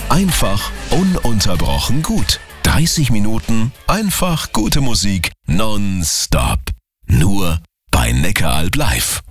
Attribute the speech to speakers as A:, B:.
A: Einfach ununterbrochen gut. 30 Minuten einfach gute Musik nonstop. Nur bei Neckaralb live.